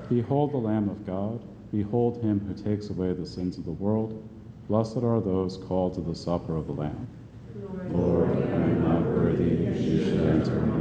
Behold the Lamb of God. Behold him who takes away the sins of the world. Blessed are those called to the supper of the Lamb. Lord, I am not worthy you should enter